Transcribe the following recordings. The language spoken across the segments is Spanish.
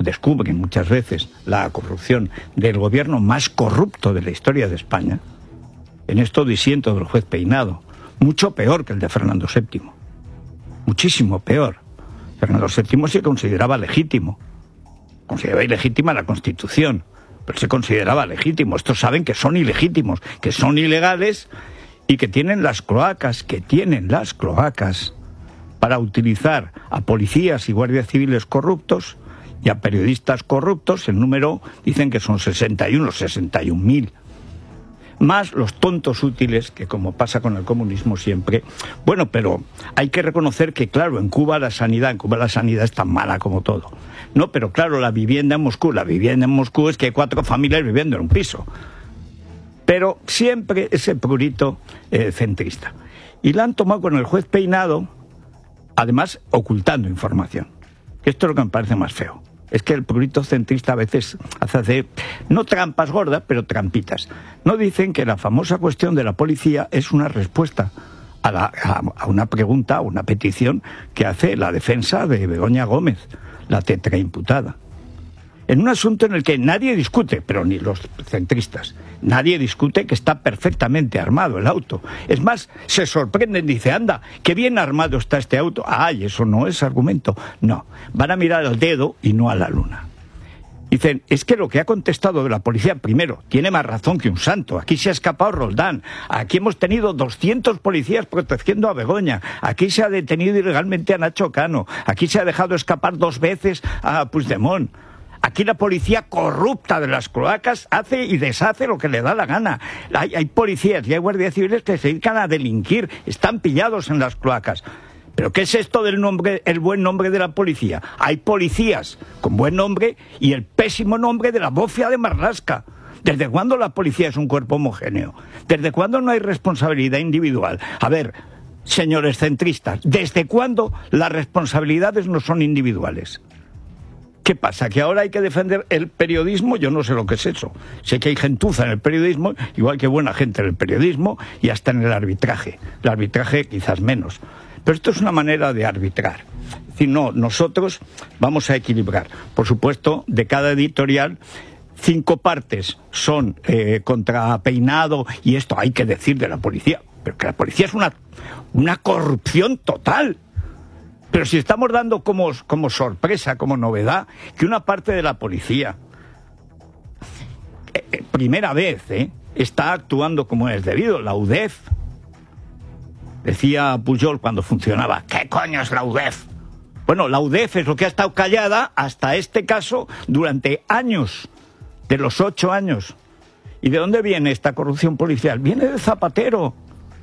descubren muchas veces la corrupción del gobierno más corrupto de la historia de España, en esto disiento del juez Peinado, mucho peor que el de Fernando VII, muchísimo peor. Fernando VII se consideraba legítimo, consideraba ilegítima la Constitución, pero se consideraba legítimo. Estos saben que son ilegítimos, que son ilegales y que tienen las cloacas, para utilizar a policías y guardias civiles corruptos y a periodistas corruptos. El número dicen que son 61.000. Más los tontos útiles, que como pasa con el comunismo siempre. Bueno, pero hay que reconocer que, claro, en Cuba la sanidad es tan mala como todo. No, pero claro, la vivienda en Moscú es que hay 4 familias viviendo en un piso. Pero siempre ese prurito centrista. Y la han tomado con el juez Peinado, además ocultando información. Esto es lo que me parece más feo. Es que el prurito centrista a veces hace, no trampas gordas, pero trampitas. No dicen que la famosa cuestión de la policía es una respuesta a una pregunta, a una petición que hace la defensa de Begoña Gómez, la tetraimputada. En un asunto en el que nadie discute, pero ni los centristas, nadie discute que está perfectamente armado el auto. Es más, se sorprenden, dice, anda, qué bien armado está este auto. Ay, eso no es argumento. No, van a mirar al dedo y no a la luna. Dicen, es que lo que ha contestado de la policía, primero, tiene más razón que un santo. Aquí se ha escapado Roldán, aquí hemos tenido 200 policías protegiendo a Begoña, aquí se ha detenido ilegalmente a Nacho Cano, aquí se ha dejado escapar 2 veces a Puigdemont. Aquí la policía corrupta de las cloacas hace y deshace lo que le da la gana. Hay policías y hay guardias civiles que se dedican a delinquir, están pillados en las cloacas. ¿Pero qué es esto del nombre, el buen nombre de la policía? Hay policías con buen nombre y el pésimo nombre de la bofia de Marlaska. ¿Desde cuándo la policía es un cuerpo homogéneo? ¿Desde cuándo no hay responsabilidad individual? A ver, señores centristas, ¿desde cuándo las responsabilidades no son individuales? ¿Qué pasa? ¿Que ahora hay que defender el periodismo? Yo no sé lo que es eso. Sé que hay gentuza en el periodismo, igual que buena gente en el periodismo y hasta en el arbitraje. El arbitraje quizás menos. Pero esto es una manera de arbitrar. Es decir, no, nosotros vamos a equilibrar. Por supuesto, de cada editorial, 5 partes son contra Peinado, y esto hay que decir de la policía. Pero que la policía es una corrupción total. Pero si estamos dando como sorpresa, como novedad, que una parte de la policía, primera vez, está actuando como es debido, la UDEF. Decía Pujol cuando funcionaba, ¿qué coño es la UDEF? Bueno, la UDEF es lo que ha estado callada hasta este caso durante años, de los 8 años. ¿Y de dónde viene esta corrupción policial? Viene de Zapatero.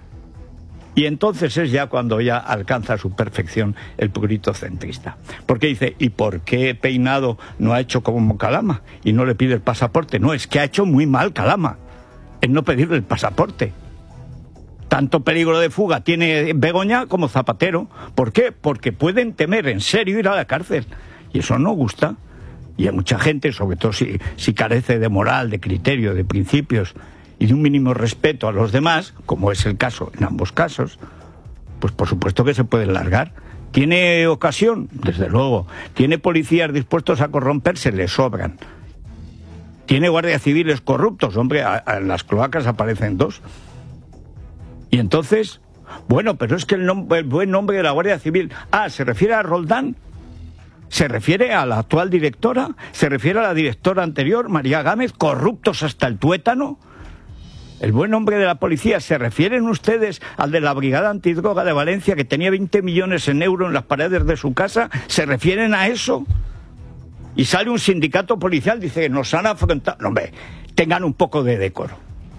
Y entonces es ya cuando ya alcanza su perfección el prurito centrista. Porque dice, ¿y por qué Peinado no ha hecho como Calama y no le pide el pasaporte? No, es que ha hecho muy mal Calama en no pedirle el pasaporte. Tanto peligro de fuga tiene Begoña como Zapatero. ¿Por qué? Porque pueden temer en serio ir a la cárcel. Y eso no gusta. Y hay mucha gente, sobre todo si carece de moral, de criterio, de principios y de un mínimo respeto a los demás, como es el caso en ambos casos, pues por supuesto que se puede largar. ¿Tiene ocasión? Desde luego. ¿Tiene policías dispuestos a corromperse? Le sobran. ¿Tiene guardias civiles corruptos? Hombre, en las cloacas aparecen 2. Y entonces, bueno, pero es que el buen nombre de la Guardia Civil... ¿se refiere a Roldán? ¿Se refiere a la actual directora? ¿Se refiere a la directora anterior, María Gámez, corruptos hasta el tuétano? ¿El buen nombre de la policía? ¿Se refieren ustedes al de la Brigada Antidroga de Valencia, que tenía 20 millones en euros en las paredes de su casa? ¿Se refieren a eso? Y sale un sindicato policial, dice, nos han afrontado... No, hombre, tengan un poco de decoro.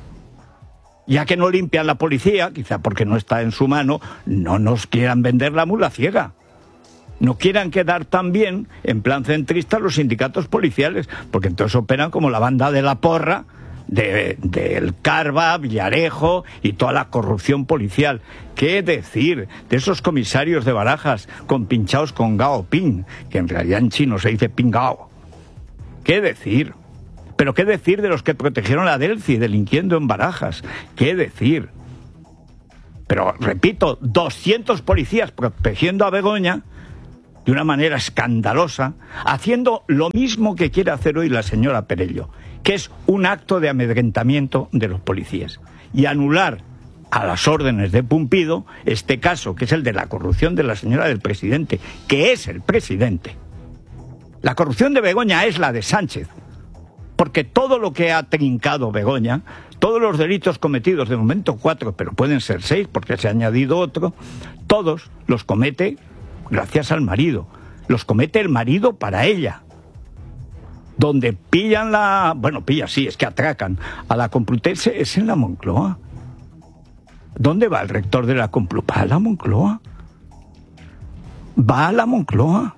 Ya que no limpian la policía, quizá porque no está en su mano, no nos quieran vender la mula ciega. No quieran quedar tan bien, en plan centrista, los sindicatos policiales, porque entonces operan como la banda de la porra del Carva, Villarejo y toda la corrupción policial. ¿Qué decir de esos comisarios de Barajas pinchados con Gao Ping, que en realidad en chino se dice Pingao? ¿Qué decir? Pero ¿qué decir de los que protegieron a Delcy delinquiendo en Barajas? ¿Qué decir? Pero, repito, 200 policías protegiendo a Begoña de una manera escandalosa, haciendo lo mismo que quiere hacer hoy la señora Perello, que es un acto de amedrentamiento de los policías, y anular a las órdenes de Pumpido este caso, que es el de la corrupción de la señora del presidente, que es el presidente. La corrupción de Begoña es la de Sánchez, porque todo lo que ha trincado Begoña, todos los delitos cometidos, de momento 4, pero pueden ser 6 porque se ha añadido otro, todos los comete gracias al marido, los comete el marido para ella. Donde pillan es que atracan a la Complutense es en la Moncloa. ¿Dónde va el rector de la Complutense? Va a la Moncloa. Va a la Moncloa.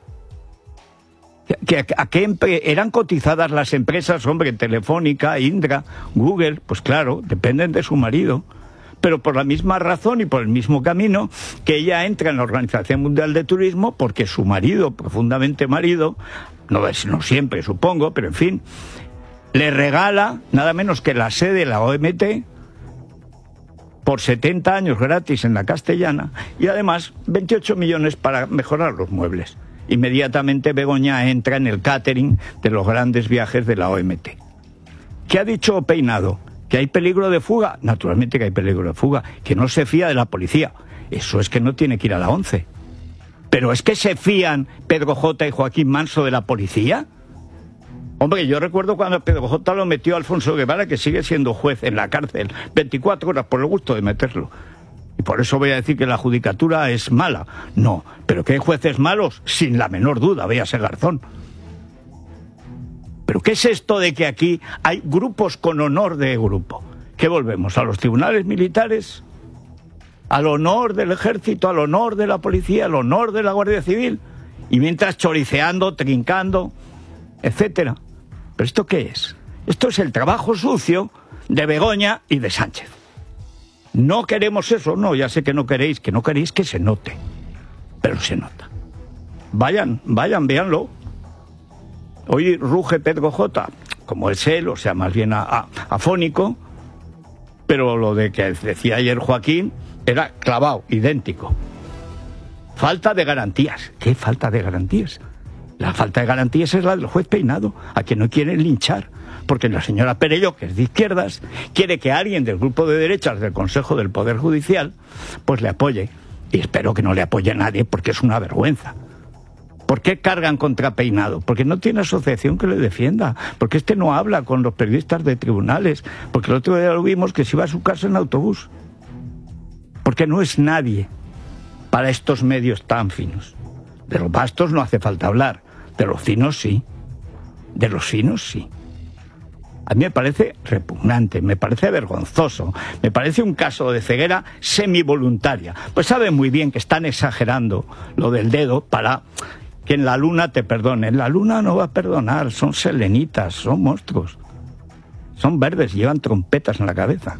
¿A qué eran cotizadas las empresas, hombre? Telefónica, Indra, Google, pues claro, dependen de su marido. Pero por la misma razón y por el mismo camino que ella entra en la Organización Mundial de Turismo, porque su marido, profundamente marido, no siempre supongo, pero en fin, le regala nada menos que la sede de la OMT por 70 años gratis en la Castellana y además 28 millones para mejorar los muebles. Inmediatamente Begoña entra en el catering de los grandes viajes de la OMT. ¿Qué ha dicho Peinado? ¿Que hay peligro de fuga? Naturalmente que hay peligro de fuga. Que no se fía de la policía. Eso es que no tiene que ir a la 11. ¿Pero es que se fían Pedro J. y Joaquín Manso de la policía? Hombre, yo recuerdo cuando Pedro J. lo metió a Alfonso Guevara, que sigue siendo juez en la cárcel 24 horas por el gusto de meterlo. Y por eso voy a decir que la judicatura es mala. No, pero que hay jueces malos, sin la menor duda, véase Garzón. ¿Pero qué es esto de que aquí hay grupos con honor de grupo? ¿Qué volvemos? ¿A los tribunales militares? ¿Al honor del ejército? ¿Al honor de la policía? ¿Al honor de la Guardia Civil? Y mientras choriceando, trincando, etcétera. ¿Pero esto qué es? Esto es el trabajo sucio de Begoña y de Sánchez. No queremos eso, no, ya sé que no queréis que se note, pero se nota. Vayan, véanlo. Hoy ruge Pedro J, como es él, o sea, más bien afónico, pero lo de que decía ayer Joaquín era clavado, idéntico. Falta de garantías. ¿Qué falta de garantías? La falta de garantías es la del juez Peinado, a quien no quieren linchar, porque la señora Perello, que es de izquierdas, quiere que alguien del grupo de derechas del Consejo del Poder Judicial pues le apoye. Y espero que no le apoye a nadie, porque es una vergüenza. ¿Por qué cargan contra Peinado? Porque no tiene asociación que le defienda, porque este no habla con los periodistas de tribunales, porque el otro día lo vimos que se iba a su casa en autobús, porque no es nadie para estos medios tan finos. De los vastos no hace falta hablar, de los finos sí, de los finos sí. A mí me parece repugnante, me parece vergonzoso, me parece un caso de ceguera semivoluntaria. Pues saben muy bien que están exagerando lo del dedo para que en la luna te perdonen. La luna no va a perdonar, son selenitas, son monstruos. Son verdes, llevan trompetas en la cabeza.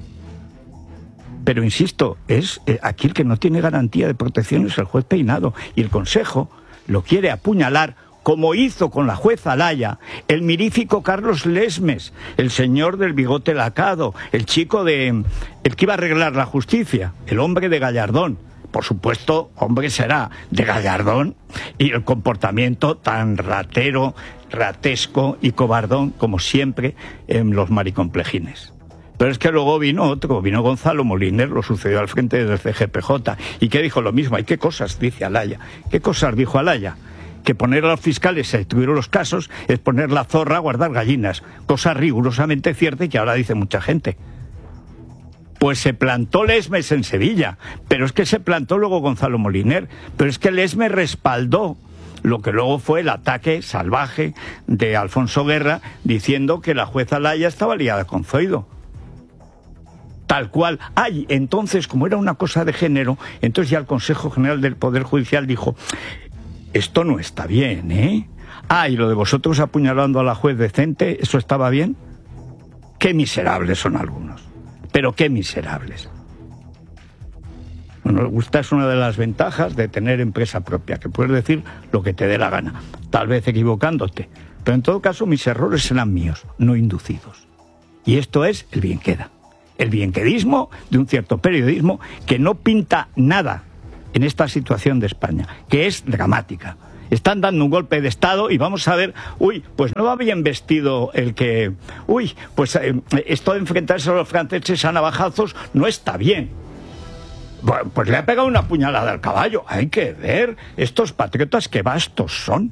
Pero insisto, es aquí el que no tiene garantía de protección es el juez Peinado. Y el Consejo lo quiere apuñalar, como hizo con la jueza Alaya, el mirífico Carlos Lesmes, el señor del bigote lacado, el que iba a arreglar la justicia, el hombre de Gallardón. Por supuesto, hombre será de Gallardón, y el comportamiento tan ratero, ratesco y cobardón como siempre en los maricomplejines. Pero es que luego vino Gonzalo Moliner, lo sucedió al frente del CGPJ, y que dijo lo mismo. ¿Y qué cosas dice Alaya? ¿Qué cosas dijo Alaya? Que poner a los fiscales a instruir los casos es poner la zorra a guardar gallinas, cosa rigurosamente cierta y que ahora dice mucha gente. Pues se plantó Lesmes en Sevilla, pero es que se plantó luego Gonzalo Moliner, pero es que Lesmes respaldó lo que luego fue el ataque salvaje de Alfonso Guerra diciendo que la jueza Alaya estaba liada con Zoido. Tal cual. Entonces, como era una cosa de género, entonces ya el Consejo General del Poder Judicial dijo: esto no está bien, ¿eh? Y lo de vosotros apuñalando a la juez decente, ¿eso estaba bien? Qué miserables son algunos, pero qué miserables. Bueno, esta es una de las ventajas de tener empresa propia, que puedes decir lo que te dé la gana, tal vez equivocándote, pero en todo caso mis errores serán míos, no inducidos. Y esto es el bienqueda, el bienquedismo de un cierto periodismo que no pinta nada en esta situación de España, que es dramática. Están dando un golpe de Estado y vamos a ver, pues no va bien vestido el que... pues esto de enfrentarse a los franceses a navajazos no está bien. Bueno, pues le ha pegado una puñalada al caballo. Hay que ver estos patriotas qué bastos son.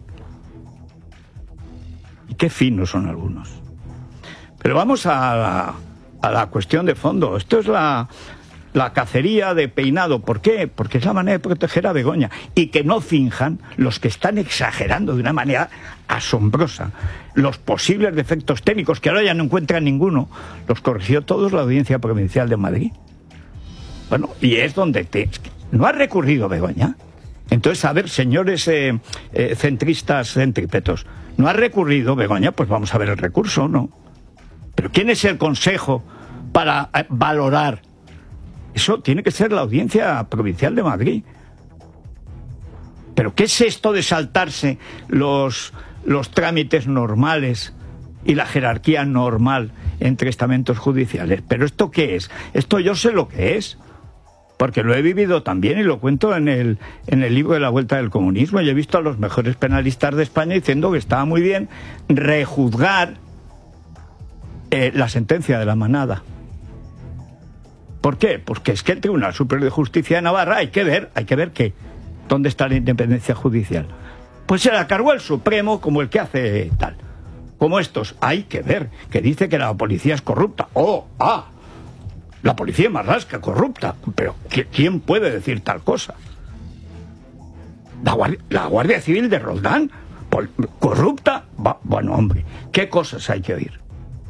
Y qué finos son algunos. Pero vamos a la cuestión de fondo. Esto es la cacería de Peinado. ¿Por qué? Porque es la manera de proteger a Begoña. Y que no finjan los que están exagerando de una manera asombrosa los posibles defectos técnicos, que ahora ya no encuentran ninguno. Los corrigió todos la Audiencia Provincial de Madrid. Bueno, y es donde no ha recurrido Begoña. Entonces, a ver, señores centristas centrípetos, ¿no ha recurrido Begoña? Pues vamos a ver el recurso, ¿no? Pero ¿quién es el consejo para valorar? Eso tiene que ser la Audiencia Provincial de Madrid. ¿Pero qué es esto de saltarse los trámites normales y la jerarquía normal entre estamentos judiciales? ¿Pero esto qué es? Esto yo sé lo que es, porque lo he vivido también y lo cuento en el libro de La Vuelta del Comunismo, y he visto a los mejores penalistas de España diciendo que estaba muy bien rejuzgar la sentencia de la manada. ¿Por qué? Porque es que el Tribunal Superior de Justicia de Navarra hay que ver que dónde está la independencia judicial. Pues se la cargó el Supremo como el que hace tal. Como estos, hay que ver, que dice que la policía es corrupta. La policía de Marlaska corrupta. Pero ¿quién puede decir tal cosa? La Guardia Civil de Roldán, corrupta. Bueno, hombre, ¿qué cosas hay que oír?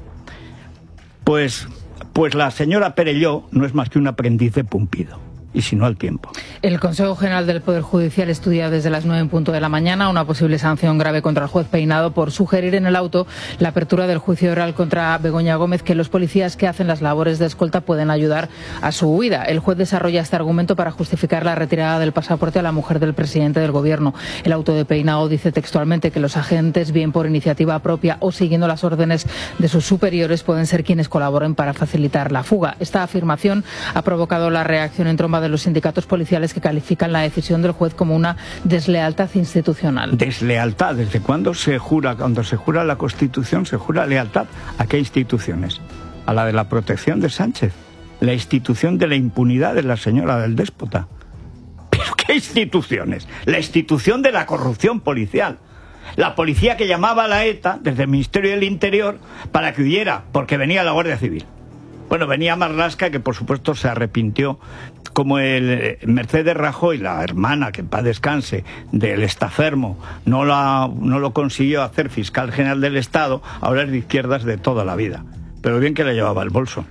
Pues la señora Perelló no es más que un aprendiz de Pumpido, y si no al tiempo. El Consejo General del Poder Judicial estudia desde las 9:00 de la mañana una posible sanción grave contra el juez Peinado por sugerir en el auto la apertura del juicio oral contra Begoña Gómez, que los policías que hacen las labores de escolta pueden ayudar a su huida. El juez desarrolla este argumento para justificar la retirada del pasaporte a la mujer del presidente del gobierno. El auto de Peinado dice textualmente que los agentes, bien por iniciativa propia o siguiendo las órdenes de sus superiores, pueden ser quienes colaboren para facilitar la fuga. Esta afirmación ha provocado la reacción en tromba de los sindicatos policiales, que califican la decisión del juez como una deslealtad institucional. ¿Deslealtad? ¿Desde cuándo se jura? Cuando se jura la Constitución, se jura lealtad. ¿A qué instituciones? A la de la protección de Sánchez. La institución de la impunidad de la señora del déspota. ¿Pero qué instituciones? La institución de la corrupción policial. La policía que llamaba a la ETA desde el Ministerio del Interior para que huyera, porque venía la Guardia Civil. Bueno, venía Marlaska, que por supuesto se arrepintió, como el Mercedes Rajoy, la hermana, que en paz descanse, del estafermo, no lo consiguió hacer fiscal general del Estado, ahora es de izquierdas de toda la vida. Pero bien que le llevaba el bolso.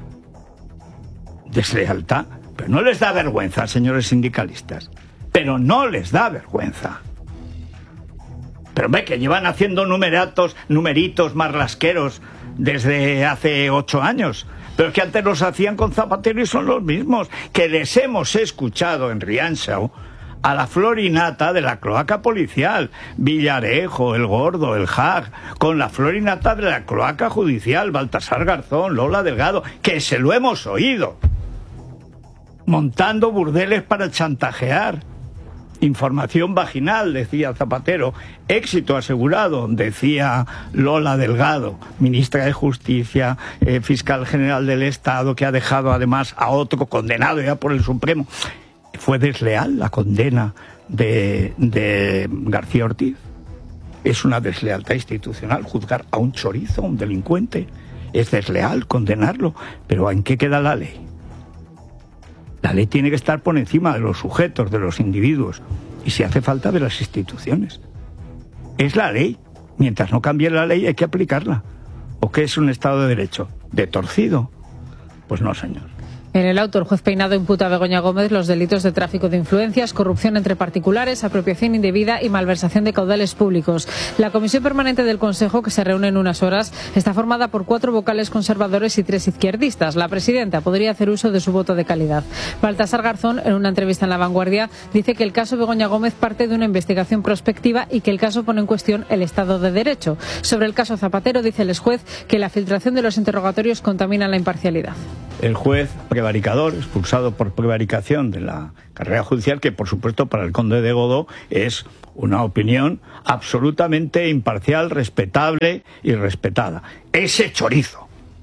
Deslealtad. Pero no les da vergüenza, señores sindicalistas. Pero no les da vergüenza. Pero ve que llevan haciendo numeritos marlasqueros desde hace 8 años. Pero es que antes los hacían con Zapatero y son los mismos. Que les hemos escuchado en Rianxau a la florinata de la cloaca policial, Villarejo, el Gordo, el Haag, con la florinata de la cloaca judicial, Baltasar Garzón, Lola Delgado, que se lo hemos oído. Montando burdeles para chantajear. Información vaginal, decía Zapatero. Éxito asegurado, decía Lola Delgado, ministra de Justicia, fiscal general del Estado, que ha dejado además a otro condenado ya por el Supremo. Fue desleal la condena de García Ortiz. Es una deslealtad institucional juzgar a un chorizo, a un delincuente. Es desleal condenarlo. Pero ¿en qué queda la ley? La ley tiene que estar por encima de los sujetos, de los individuos, y si hace falta de las instituciones. Es la ley. Mientras no cambie la ley hay que aplicarla. ¿O qué es un Estado de Derecho? ¿De torcido? Pues no, señor. En el auto, el juez Peinado imputa a Begoña Gómez los delitos de tráfico de influencias, corrupción entre particulares, apropiación indebida y malversación de caudales públicos. La Comisión Permanente del Consejo, que se reúne en unas horas, está formada por 4 vocales conservadores y 3 izquierdistas. La presidenta podría hacer uso de su voto de calidad. Baltasar Garzón, en una entrevista en La Vanguardia, dice que el caso Begoña Gómez parte de una investigación prospectiva y que el caso pone en cuestión el Estado de Derecho. Sobre el caso Zapatero, dice el exjuez que la filtración de los interrogatorios contamina la imparcialidad. El juez prevaricador, expulsado por prevaricación de la Carrera judicial que, por supuesto, para el conde de Godó es una opinión absolutamente imparcial, respetable y respetada. Ese chorizo.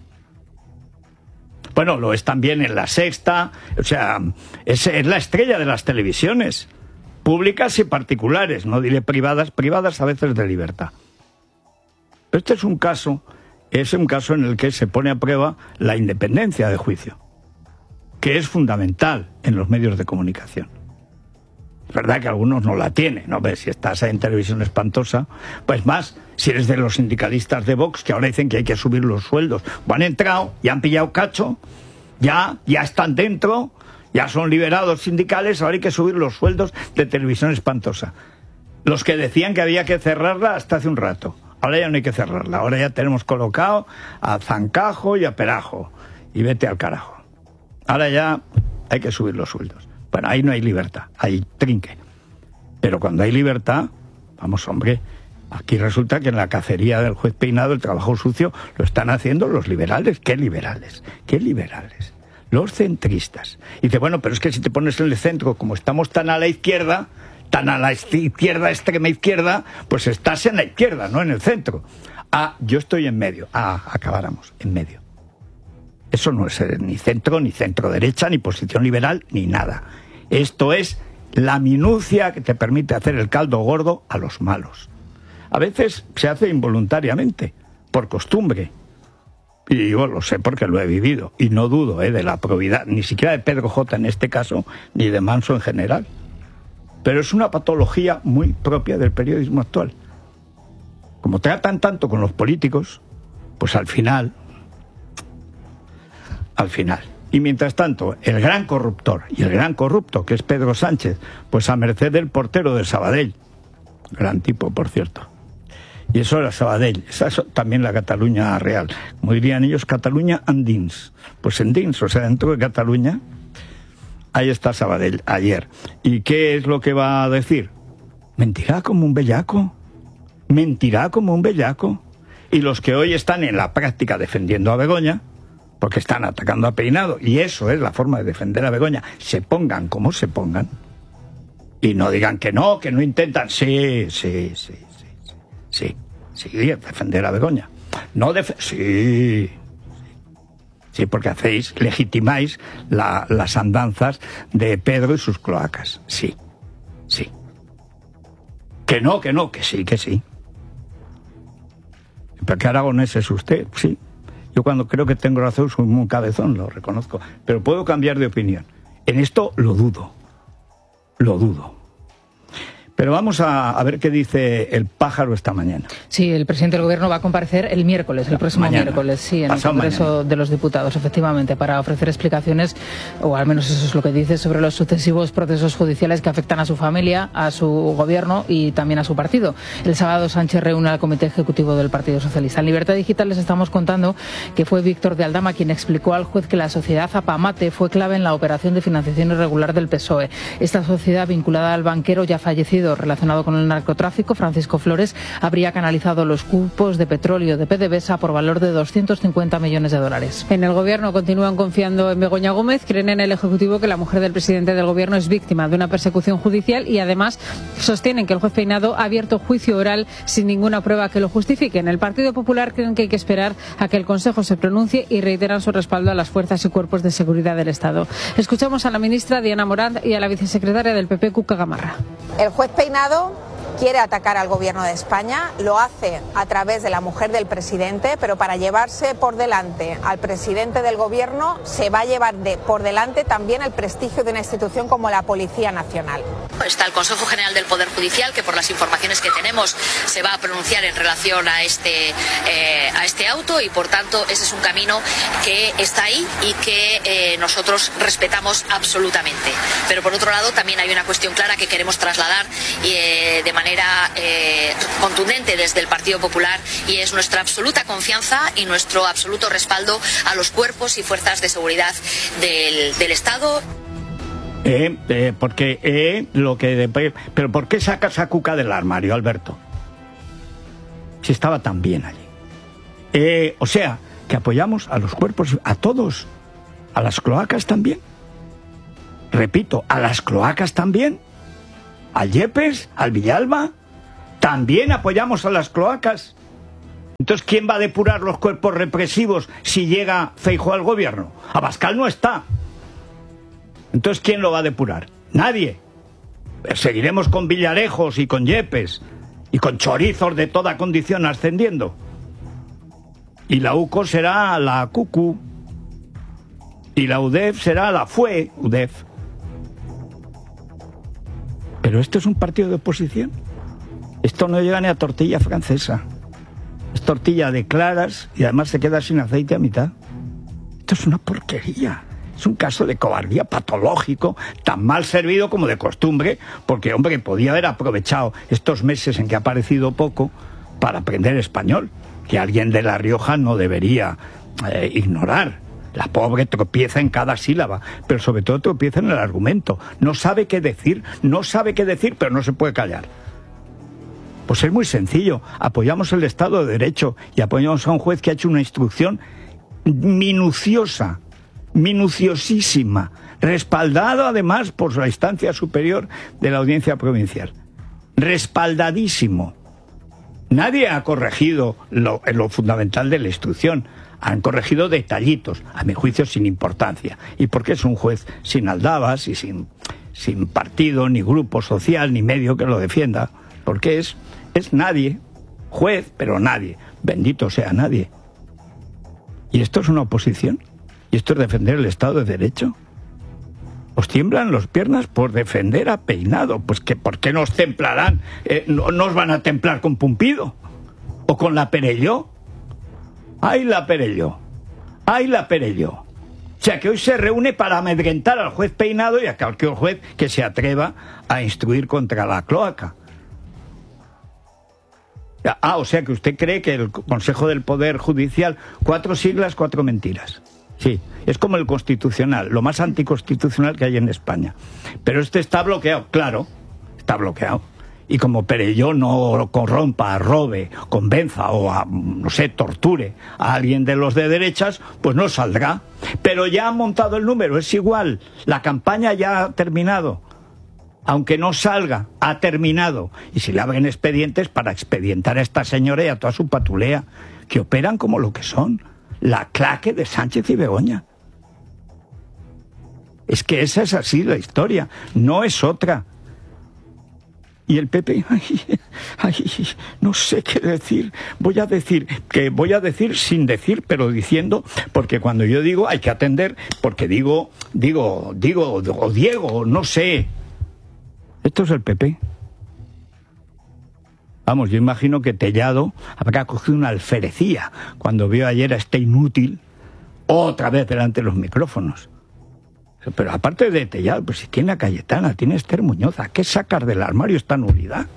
Bueno, lo es también en La Sexta, o sea, es la estrella de las televisiones, públicas y particulares, no diré privadas, privadas a veces de libertad. Pero este es un caso en el que se pone a prueba la independencia de juicio, que es fundamental en los medios de comunicación. Es verdad que algunos no la tienen, ¿no? ¿Ves? Si estás en Televisión Espantosa, pues más, si eres de los sindicalistas de Vox, que ahora dicen que hay que subir los sueldos. O han entrado, ya han pillado cacho, ya están dentro, ya son liberados sindicales, ahora hay que subir los sueldos de Televisión Espantosa. Los que decían que había que cerrarla hasta hace un rato. Ahora ya no hay que cerrarla, ahora ya tenemos colocado a Zancajo y a Perajo. Y vete al carajo. Ahora ya hay que subir los sueldos. Bueno, ahí no hay libertad, hay trinque. Pero cuando hay libertad, vamos, hombre, aquí resulta que en la cacería del juez Peinado el trabajo sucio lo están haciendo los liberales. ¿Qué liberales? ¿Qué liberales? Los centristas. Y dice, bueno, pero es que si te pones en el centro, como estamos tan a la izquierda, extrema izquierda, pues estás en la izquierda, no en el centro. Ah, yo estoy en medio. Ah, acabáramos, en medio. Eso no es ni centro derecha, ni posición liberal, ni nada. Esto es la minucia que te permite hacer el caldo gordo a los malos. A veces se hace involuntariamente, por costumbre. Y yo lo sé porque lo he vivido. Y no dudo de la probidad, ni siquiera de Pedro J. en este caso, ni de Manso en general. Pero es una patología muy propia del periodismo actual. Como tratan tanto con los políticos, pues al final... Y mientras tanto, el gran corruptor y el gran corrupto, que es Pedro Sánchez, pues a merced del portero de Sabadell. Gran tipo, por cierto. Y eso era Sabadell. Esa es también la Cataluña real. Como dirían ellos, Cataluña andins. Pues en dins, o sea, dentro de Cataluña, ahí está Sabadell, ayer. ¿Y qué es lo que va a decir? Mentirá como un bellaco. Mentirá como un bellaco. Y los que hoy están en la práctica defendiendo a Begoña, porque están atacando a Peinado, y eso es la forma de defender a Begoña, se pongan como se pongan, y no digan que no intentan, sí, defender a Begoña. Sí, porque legitimáis las andanzas de Pedro y sus cloacas, sí. Que no, que sí. ¿Pero qué aragonés es usted? Sí. Yo cuando creo que tengo razón soy un cabezón, lo reconozco. Pero puedo cambiar de opinión. En esto lo dudo. Pero vamos a ver qué dice el pájaro esta mañana. Sí, el presidente del Gobierno va a comparecer el miércoles, el próximo miércoles, sí, en el Congreso de los Diputados, efectivamente, para ofrecer explicaciones, o al menos eso es lo que dice, sobre los sucesivos procesos judiciales que afectan a su familia, a su Gobierno y también a su partido. El sábado Sánchez reúne al Comité Ejecutivo del Partido Socialista. En Libertad Digital les estamos contando que fue Víctor de Aldama quien explicó al juez que la sociedad Zapamate fue clave en la operación de financiación irregular del PSOE. Esta sociedad, vinculada al banquero ya fallecido relacionado con el narcotráfico, Francisco Flores, habría canalizado los cupos de petróleo de PDVSA por valor de 250 millones de dólares. En el Gobierno continúan confiando en Begoña Gómez, creen en el Ejecutivo que la mujer del presidente del Gobierno es víctima de una persecución judicial y además sostienen que el juez Peinado ha abierto juicio oral sin ninguna prueba que lo justifique. En el Partido Popular creen que hay que esperar a que el Consejo se pronuncie y reiteran su respaldo a las fuerzas y cuerpos de seguridad del Estado. Escuchamos a la ministra Diana Morant y a la vicesecretaria del PP, Cuca Gamarra. El juez Peinado quiere atacar al Gobierno de España, lo hace a través de la mujer del presidente, pero para llevarse por delante al presidente del Gobierno se va a llevar por delante también el prestigio de una institución como la Policía Nacional. Está el Consejo General del Poder Judicial, que por las informaciones que tenemos se va a pronunciar en relación a este auto y por tanto ese es un camino que está ahí y que nosotros respetamos absolutamente. Pero por otro lado también hay una cuestión clara que queremos trasladar de manera contundente desde el Partido Popular y es nuestra absoluta confianza y nuestro absoluto respaldo a los cuerpos y fuerzas de seguridad del Estado. Pero ¿por qué sacas a Cuca del armario, Alberto? Si estaba tan bien allí. O sea, que apoyamos a los cuerpos, a todos, a las cloacas también. repito, a las cloacas también, al Yepes, al Villalba, también apoyamos a las cloacas. Entonces, ¿quién va a depurar los cuerpos represivos si llega Feijóo al gobierno? Abascal no está. Entonces, ¿quién lo va a depurar? Nadie. Seguiremos con Villarejos y con Yepes y con chorizos de toda condición ascendiendo. Y la UCO será la CUCU. Y la UDEF será la FUE UDEF. Pero esto es un partido de oposición. Esto no llega ni a tortilla francesa. Es tortilla de claras y además se queda sin aceite a mitad. Esto es una porquería. Es un caso de cobardía patológico, tan mal servido como de costumbre, porque, hombre, podía haber aprovechado estos meses en que ha aparecido poco para aprender español, que alguien de La Rioja no debería ignorar. La pobre tropieza en cada sílaba, pero sobre todo tropieza en el argumento. No sabe qué decir, pero no se puede callar. Pues es muy sencillo. Apoyamos el Estado de Derecho y apoyamos a un juez que ha hecho una instrucción minuciosa, minuciosísima, respaldado además por la instancia superior de la Audiencia Provincial. Respaldadísimo. Nadie ha corregido lo fundamental de la instrucción. Han corregido detallitos, a mi juicio sin importancia. Y porque es un juez sin aldabas y sin partido, ni grupo social, ni medio que lo defienda. Porque es nadie. Juez, pero nadie. Bendito sea nadie. ¿Y esto es una oposición? ¿Y esto es defender el Estado de Derecho? ¿Os tiemblan las piernas por defender a Peinado? Pues que ¿por qué nos templarán? ¿No os van a templar con Pumpido? ¿O con la Perelló? ¡Ay, la Perelló! ¡Ay, la Perelló! O sea, que hoy se reúne para amedrentar al juez Peinado y a cualquier juez que se atreva a instruir contra la cloaca. O sea, que usted cree que el Consejo del Poder Judicial, 4 siglas, 4 mentiras. Sí, es como el Constitucional, lo más anticonstitucional que hay en España. Pero este está bloqueado, claro, está bloqueado. Y como Perelló no corrompa, robe, convenza o, no sé, torture a alguien de los de derechas, pues no saldrá. Pero ya han montado el número, es igual. La campaña ya ha terminado. Aunque no salga, ha terminado. Y si le abren expedientes para expedientar a esta señora y a toda su patulea, que operan como lo que son, la claque de Sánchez y Begoña. Es que esa es así la historia, no es otra. Y el PP, no sé qué decir. Voy a decir sin decir, pero diciendo, porque cuando yo digo hay que atender, porque digo, o Diego, no sé. Esto es el PP. Vamos, yo imagino que Tellado habrá cogido una alferecía cuando vio ayer a este inútil otra vez delante de los micrófonos. Pero aparte de Tellado, pues si tiene a Cayetana, tiene a Esther Muñoz, ¿a qué sacar del armario esta nulidad?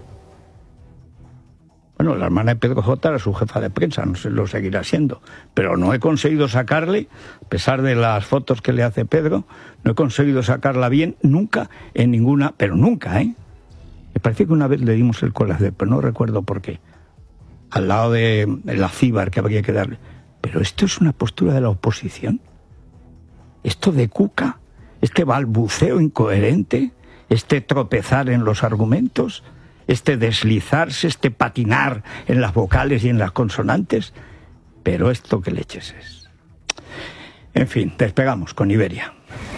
Bueno, la hermana de Pedro J era su jefa de prensa, no sé, lo seguirá siendo. Pero no he conseguido sacarle, a pesar de las fotos que le hace Pedro, no he conseguido sacarla bien nunca en ninguna, pero nunca, ¿eh? Me parece que una vez le dimos el coladero, pero no recuerdo por qué. Al lado de la Cíbar que habría que darle. Pero esto es una postura de la oposición. Esto de Cuca, este balbuceo incoherente, este tropezar en los argumentos, este deslizarse, este patinar en las vocales y en las consonantes. Pero esto qué leches es. En fin, despegamos con Iberia.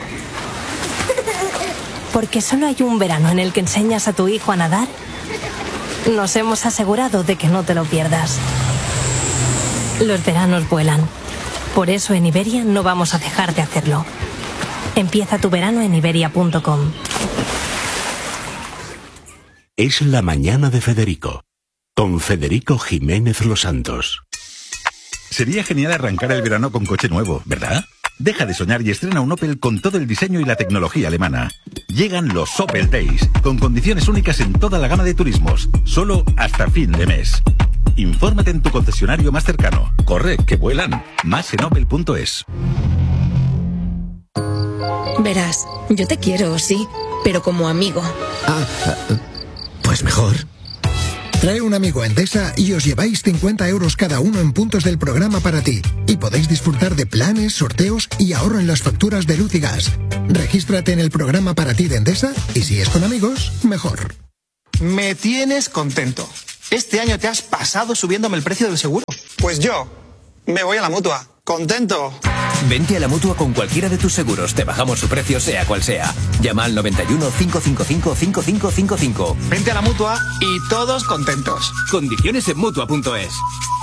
Porque solo hay un verano en el que enseñas a tu hijo a nadar, nos hemos asegurado de que no te lo pierdas. Los veranos vuelan. Por eso en Iberia no vamos a dejar de hacerlo. Empieza tu verano en iberia.com. Es la mañana de Federico, con Federico Jiménez Los Santos. Sería genial arrancar el verano con coche nuevo, ¿verdad? Deja de soñar y estrena un Opel con todo el diseño y la tecnología alemana. Llegan los Opel Days, con condiciones únicas en toda la gama de turismos, solo hasta fin de mes. Infórmate en tu concesionario más cercano. Corre, que vuelan. Más en opel.es. Verás, yo te quiero, sí, pero como amigo. Pues mejor. Trae un amigo a Endesa y os lleváis 50 euros cada uno en puntos del programa para ti. Y podéis disfrutar de planes, sorteos y ahorro en las facturas de luz y gas. Regístrate en el programa para ti de Endesa y si es con amigos, mejor. Me tienes contento. Este año te has pasado subiéndome el precio del seguro. Pues yo me voy a la Mutua. ¡Contento! Vente a la Mutua con cualquiera de tus seguros. Te bajamos su precio sea cual sea. Llama al 91 555 5555. Vente a la Mutua y todos contentos. Condiciones en Mutua.es.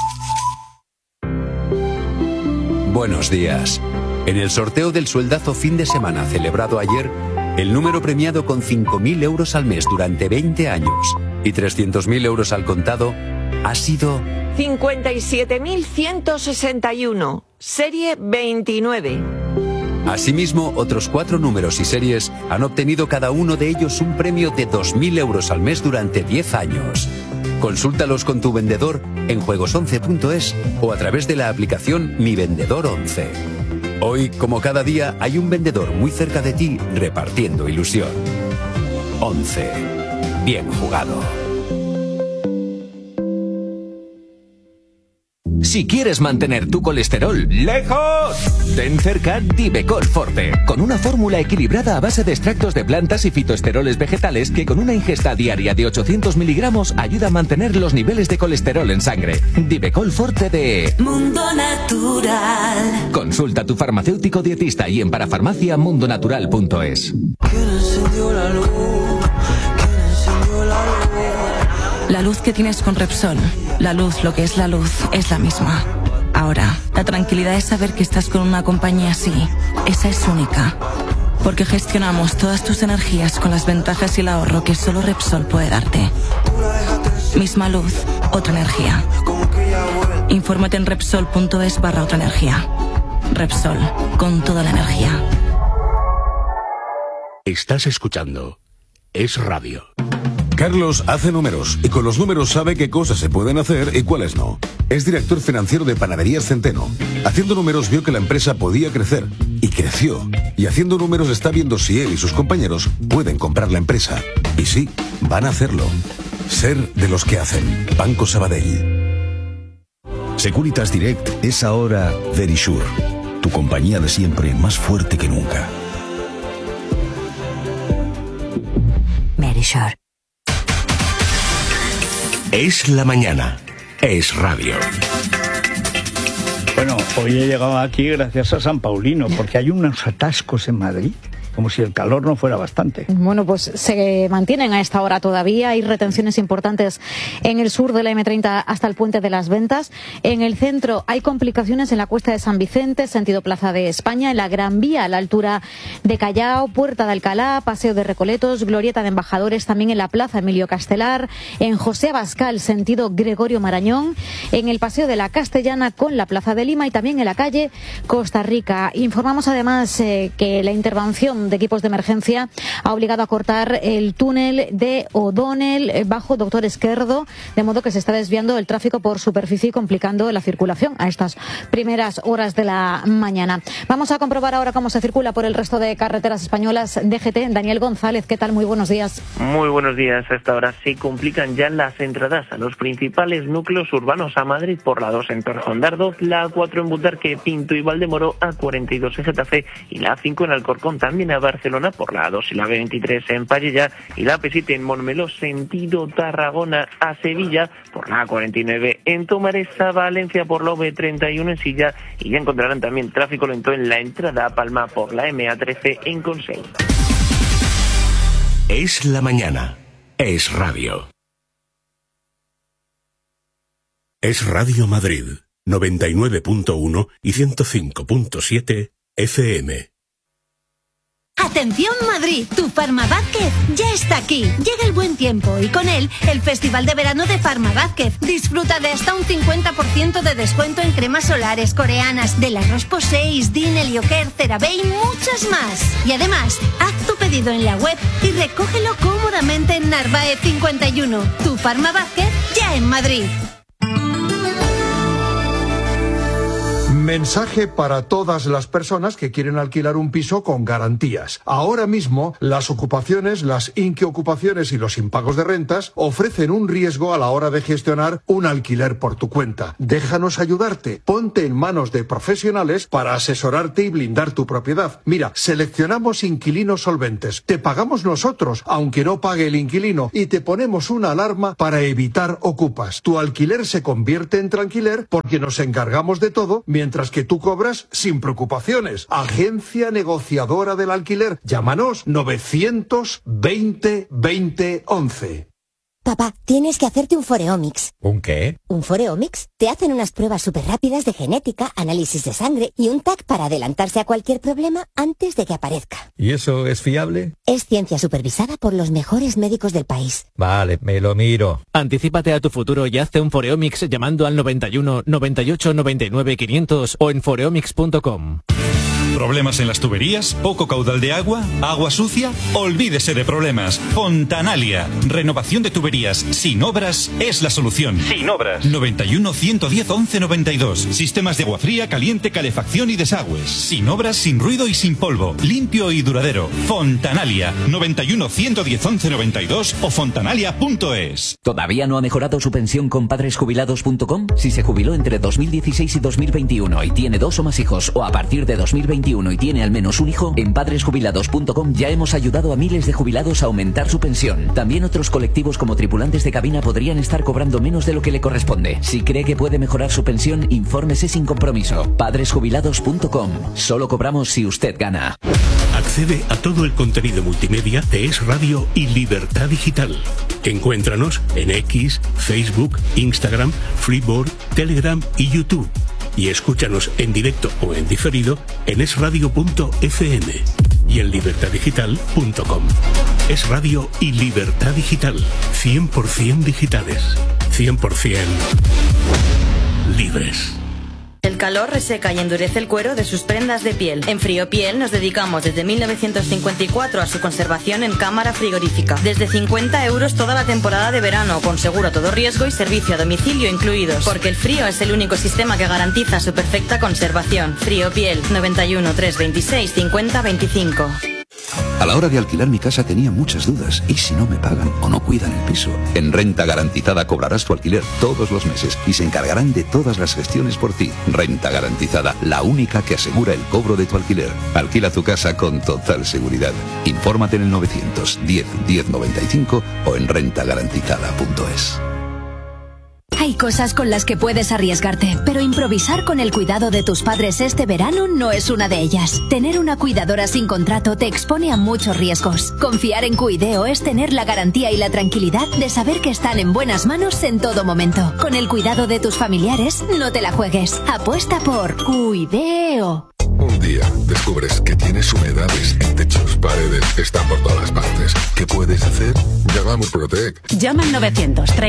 Buenos días. En el sorteo del sueldazo fin de semana celebrado ayer, el número premiado con 5.000 euros al mes durante 20 años y 300.000 euros al contado ha sido 57.161, serie 29. Asimismo, otros 4 números y series han obtenido cada uno de ellos un premio de 2.000 euros al mes durante 10 años. Consúltalos con tu vendedor en juegos11.es o a través de la aplicación Mi Vendedor 11. Hoy, como cada día, hay un vendedor muy cerca de ti repartiendo ilusión. 11. Bien jugado. Si quieres mantener tu colesterol lejos, ten cerca Divecol Forte, con una fórmula equilibrada a base de extractos de plantas y fitoesteroles vegetales que con una ingesta diaria de 800 miligramos ayuda a mantener los niveles de colesterol en sangre. Divecol Forte de Mundo Natural. Consulta a tu farmacéutico dietista y en parafarmaciamundonatural.es. La luz que tienes con Repsol, la luz, lo que es la luz, es la misma. Ahora, la tranquilidad es saber que estás con una compañía así. Esa es única. Porque gestionamos todas tus energías con las ventajas y el ahorro que solo Repsol puede darte. Misma luz, otra energía. Infórmate en Repsol.es/otra energía. Repsol, con toda la energía. Estás escuchando Es Radio. Carlos hace números y con los números sabe qué cosas se pueden hacer y cuáles no. Es director financiero de Panaderías Centeno. Haciendo números vio que la empresa podía crecer y creció. Y haciendo números está viendo si él y sus compañeros pueden comprar la empresa. Y sí, van a hacerlo. Ser de los que hacen. Banco Sabadell. Securitas Direct es ahora Verisure, tu compañía de siempre más fuerte que nunca. Verisure. Es la mañana. Es Radio. Bueno, hoy he llegado aquí gracias a San Paulino, porque hay unos atascos en Madrid, como si el calor no fuera bastante. Bueno, pues se mantienen a esta hora todavía. Hay retenciones importantes en el sur de la M30 hasta el Puente de las Ventas. En el centro hay complicaciones en la Cuesta de San Vicente, sentido Plaza de España, en la Gran Vía a la altura de Callao, Puerta de Alcalá, Paseo de Recoletos, Glorieta de Embajadores, también en la Plaza Emilio Castelar, en José Abascal, sentido Gregorio Marañón, en el Paseo de la Castellana con la Plaza de Lima y también en la calle Costa Rica. Informamos además que la intervención de equipos de emergencia ha obligado a cortar el túnel de O'Donnell bajo Doctor Esquerdo, de modo que se está desviando el tráfico por superficie y complicando la circulación a estas primeras horas de la mañana. Vamos a comprobar ahora cómo se circula por el resto de carreteras españolas. DGT, Daniel González, ¿qué tal? Muy buenos días. Muy buenos días. A esta hora se complican ya las entradas a los principales núcleos urbanos a Madrid por la 2 en Torrejondardo, la A4 en Butarque, Pinto y Valdemoro, A42 en Getafe y la A5 en Alcorcón, también a Barcelona por la A2 y la B23 en Pallella y la AP7 en Montmeló, sentido Tarragona a Sevilla por la A49 en Tomares, a Valencia por la V31 en Silla y ya encontrarán también tráfico lento en la entrada a Palma por la MA13 en Consell. Es la mañana. Es Radio. Es Radio Madrid, 99.1 y 105.7 FM. Atención Madrid, tu Farma Vázquez ya está aquí. Llega el buen tiempo y con él el Festival de Verano de Farma Vázquez. Disfruta de hasta un 50% de descuento en cremas solares coreanas de la Roche Posay, Din, Helioker, CeraVe y muchas más. Y además, haz tu pedido en la web y recógelo cómodamente en Narváez 51. Tu Farma Vázquez ya en Madrid. Mensaje para todas las personas que quieren alquilar un piso con garantías. Ahora mismo, las ocupaciones, las inquiocupaciones y los impagos de rentas ofrecen un riesgo a la hora de gestionar un alquiler por tu cuenta. Déjanos ayudarte. Ponte en manos de profesionales para asesorarte y blindar tu propiedad. Mira, seleccionamos inquilinos solventes. Te pagamos nosotros, aunque no pague el inquilino, y te ponemos una alarma para evitar ocupas. Tu alquiler se convierte en tranquiler porque nos encargamos de todo, mientras que tú cobras sin preocupaciones. Agencia negociadora del alquiler. Llámanos 920 20 11. Papá, tienes que hacerte un Foreomics. ¿Un qué? ¿Un Foreomics? Te hacen unas pruebas súper rápidas de genética, análisis de sangre y un TAC para adelantarse a cualquier problema antes de que aparezca. ¿Y eso es fiable? Es ciencia supervisada por los mejores médicos del país. Vale, me lo miro. Anticípate a tu futuro y hazte un Foreomics llamando al 91 98 99 500 o en foreomics.com. ¿Problemas en las tuberías? ¿Poco caudal de agua? ¿Agua sucia? Olvídese de problemas. Fontanalia. Renovación de tuberías sin obras es la solución. Sin obras. 91 110 11 92. Sistemas de agua fría, caliente, calefacción y desagües. Sin obras, sin ruido y sin polvo. Limpio y duradero. Fontanalia. 91 110 11 92 o fontanalia.es. ¿Todavía no ha mejorado su pensión con padresjubilados.com? Si se jubiló entre 2016 y 2021 y tiene 2 o más hijos, o a partir de 2021 y tiene al menos un hijo, en padresjubilados.com ya hemos ayudado a miles de jubilados a aumentar su pensión. También otros colectivos como tripulantes de cabina podrían estar cobrando menos de lo que le corresponde. Si cree que puede mejorar su pensión, infórmese sin compromiso. Padresjubilados.com. Solo cobramos si usted gana. Accede a todo el contenido multimedia de Es Radio y Libertad Digital. Encuéntranos en X, Facebook, Instagram, Freeboard, Telegram y YouTube. Y escúchanos en directo o en diferido en esradio.fm y en libertaddigital.com. Es Radio y Libertad Digital. 100% digitales. 100% libres. El calor reseca y endurece el cuero de sus prendas de piel. En Friopiel nos dedicamos desde 1954 a su conservación en cámara frigorífica. Desde 50 € toda la temporada de verano, con seguro a todo riesgo y servicio a domicilio incluidos. Porque el frío es el único sistema que garantiza su perfecta conservación. Friopiel, 91 326 50 25. A la hora de alquilar mi casa tenía muchas dudas. ¿Y si no me pagan o no cuidan el piso? En Renta Garantizada cobrarás tu alquiler todos los meses y se encargarán de todas las gestiones por ti. Renta Garantizada, la única que asegura el cobro de tu alquiler. Alquila tu casa con total seguridad. Infórmate en el 910 1095 o en rentagarantizada.es. Hay cosas con las que puedes arriesgarte, pero improvisar con el cuidado de tus padres este verano no es una de ellas. Tener una cuidadora sin contrato te expone a muchos riesgos. Confiar en Cuideo es tener la garantía y la tranquilidad de saber que están en buenas manos en todo momento. Con el cuidado de tus familiares, no te la juegues. Apuesta por Cuideo. Un día descubres que tienes humedades en techos, paredes, están por todas partes. ¿Qué puedes hacer? Llama a Murprotec. Llama al 930